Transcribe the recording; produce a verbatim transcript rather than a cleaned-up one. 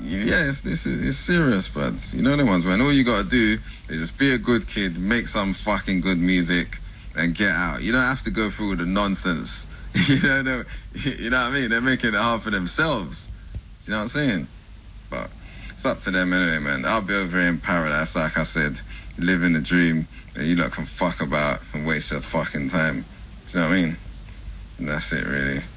yes, this is it's serious, but you know the ones, man. All you gotta do is just be a good kid, make some fucking good music, and get out. You don't have to go through all the nonsense. you know, no, you know what I mean? They're making it hard for themselves. You know what I'm saying? But it's up to them anyway, man. I'll be over here in paradise, like I said, living the dream that you lot can fuck about and waste your fucking time. You know what I mean? And that's it, really.